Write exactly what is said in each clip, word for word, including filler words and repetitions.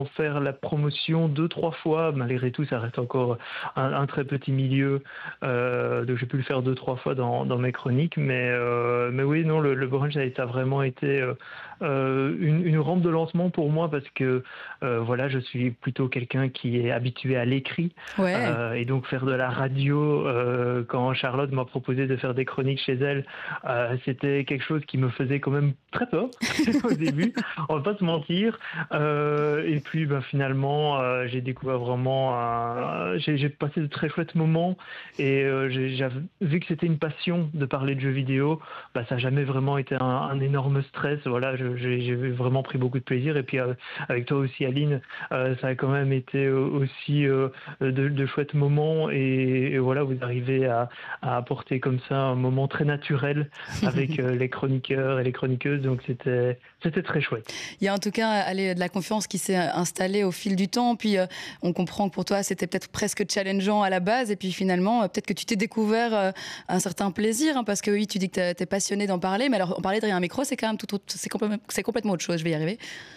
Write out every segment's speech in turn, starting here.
faire la promotion deux trois fois. Malgré tout, ça reste encore un, un très petit milieu, euh, donc j'ai pu le faire deux trois fois dans, dans mes chroniques. Mais, euh, mais oui, non, le, le brunch a, été, a vraiment été euh, euh, une, une rampe de lancement pour moi parce que euh, voilà, je suis plutôt quelqu'un qui est habitué à l'écrit Ouais. euh, et donc faire de la radio. Euh, quand Charlotte m'a proposé de faire des chroniques chez elle, euh, c'était quelque chose qui me faisait quand même très peur au début. On va pas se mentir. Euh, et puis ben, finalement, euh, j'ai découvert vraiment, un- j'ai, j'ai passé de très chouettes moments et euh, j'ai, j'avais vu que c'était une passion de parler de jeux vidéo. Bah, ça n'a jamais vraiment été un, un énorme stress. Voilà, je- j'ai, j'ai vraiment pris beaucoup de plaisir. Et puis euh, avec toi aussi, Aline, euh, ça a quand même été euh, aussi euh, de, de chouettes moments. Et, et voilà, vous arrivez à, à apporter comme ça un moment très naturel avec euh, les chroniqueurs et les chroniqueuses. Donc c'était, c'était très chouette. Il y a en tout cas allez, de la confiance qui s'est installée au fil du temps. Puis euh, on comprend que pour toi, c'était peut-être presque challengeant à la base. Et puis finalement, euh, peut-être que tu t'es découvert euh, un certain plaisir. Hein, parce que oui, tu dis que tu es passionné d'en parler. Mais alors, en parler derrière un micro, c'est quand même tout autre, c'est complètement, c'est complètement autre chose. Je vais y arriver.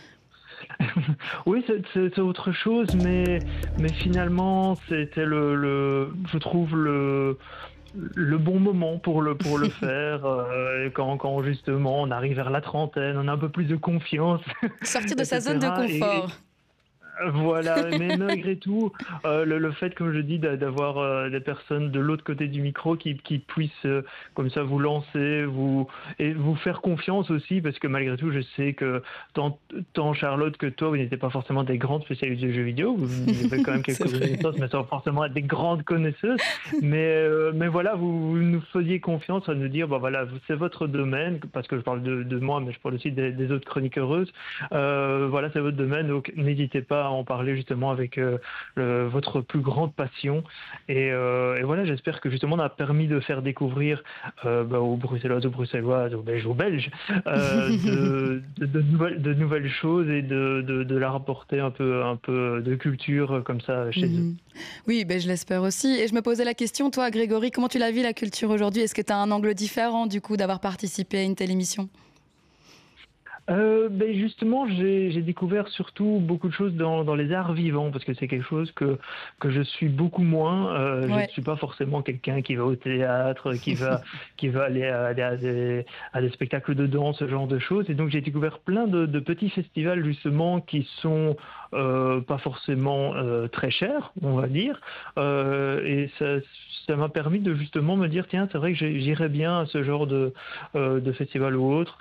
Oui, c'est c'est- c'est autre chose, mais, mais finalement, c'était le, le, je trouve le, le bon moment pour le, pour le faire. Euh, quand, quand justement on arrive vers la trentaine, on a un peu plus de confiance, Sortir de sa zone de et cetera. Et, confort. voilà, mais malgré tout, euh, le, le fait, comme je dis, d'a- d'avoir euh, des personnes de l'autre côté du micro qui, qui puissent euh, comme ça vous lancer, vous et vous faire confiance aussi, parce que malgré tout, je sais que tant, tant Charlotte que toi, vous n'étiez pas forcément des grandes spécialistes de jeux vidéo, vous avez quand même C'est quelques vrai. connaissances, mais sans forcément être des grandes connaisseuses. Mais, euh, mais voilà, vous, vous nous faisiez confiance à nous dire, bon voilà, vous- c'est votre domaine, parce que je parle de, de moi, mais je parle aussi des, des autres chroniqueuses. Euh, voilà, c'est votre domaine, donc n'hésitez pas à en parler justement avec euh, le- votre plus grande passion. Et, euh, et voilà, j'espère que justement on a permis de faire découvrir euh, bah, aux Bruxelloises, aux Bruxelloises, aux Belges, aux Belges, euh, de, de, de nouvelles, de nouvelles choses et de, de, de leur apporter un peu, un peu de culture euh, comme ça chez eux. Mhm. Oui, ben, je l'espère aussi. Et je me posais la question, toi, Grégory, comment tu la vis la culture aujourd'hui? Est-ce que tu as un angle différent du coup d'avoir participé à une telle émission? Euh, ben justement, j'ai j'ai découvert surtout beaucoup de choses dans, dans les arts vivants parce que c'est quelque chose que que je suis beaucoup moins. Euh, je ne Ouais. suis pas forcément quelqu'un qui va au théâtre, qui va qui va aller à, aller à des à des spectacles de danse, ce genre de choses. Et donc j'ai découvert plein de, de petits festivals justement qui sont euh, pas forcément euh, très chers, on va dire. Euh, et ça ça m'a permis de justement me dire tiens, c'est vrai que j'ai- j'irais bien à ce genre de euh, de festival ou autre.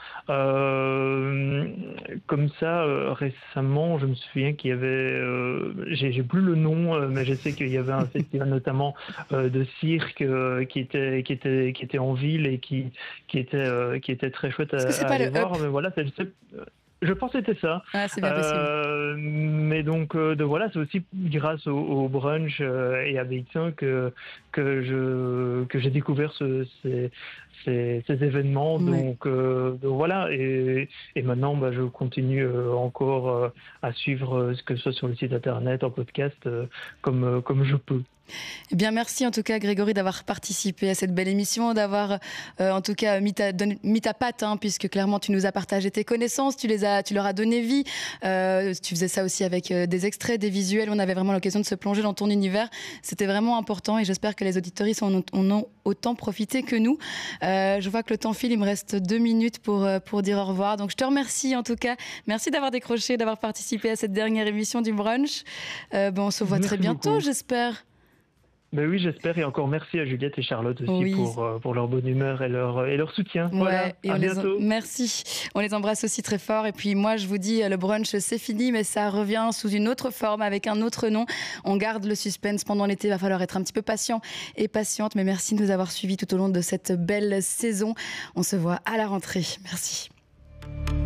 Euh, Comme ça, euh, récemment, je me souviens qu'il y avait, euh, j'ai j'ai plus le nom, euh, mais je sais qu'il y avait un festival notamment euh, de cirque euh, qui était qui était qui était en ville et qui qui était euh, qui était très chouette Est-ce que à, c'est à pas le aller Up? voir. Mais voilà, c'est, c'est- je pense que c'était ça. Ah, c'est bien possible. Euh, mais donc, euh, de, voilà, c'est aussi grâce au, au brunch euh, et à Beixin que que je que j'ai découvert ce, ces, ces, ces événements. Ouais. Donc, euh, donc voilà. Et, et maintenant, bah, je continue euh, encore euh, à suivre euh, ce que ce soit sur le site internet, en podcast, euh, comme euh, comme je peux. Eh bien, merci en tout cas, Grégory, d'avoir participé à cette belle émission, d'avoir euh, en tout cas mis ta, donné- mis ta patte, hein, puisque clairement tu nous as partagé tes connaissances, tu les as, tu leur as donné vie. Euh, tu faisais ça aussi avec euh, des extraits, des visuels. On avait vraiment l'occasion de se plonger dans ton univers. C'était vraiment important et j'espère que les auditoristes en ont, en ont autant profité que nous. Euh, je vois que le temps file, il me reste deux minutes pour euh, pour dire au revoir. Donc je te remercie en tout cas. Merci d'avoir décroché, d'avoir participé à cette dernière émission du brunch. Euh, ben, on se voit très Merci bientôt, beaucoup. j'espère. Ben oui, j'espère. Et encore merci à Juliette et Charlotte aussi Oui. pour, euh, pour leur bonne humeur et leur, et leur soutien. Ouais, Voilà, et à on les en- bientôt. merci. On les embrasse aussi très fort. Et puis moi, je vous dis, le brunch, c'est fini, mais ça revient sous une autre forme, avec un autre nom. On garde le suspense pendant l'été. Il va falloir être un petit peu patient et patiente. Mais merci de nous avoir suivis tout au long de cette belle saison. On se voit à la rentrée. Merci.